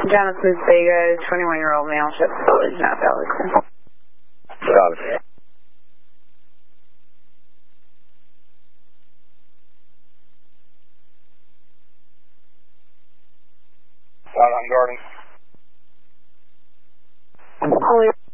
Genesis Vega, 21-year-old male, ship is not valid. Got it. I'm guarding. Only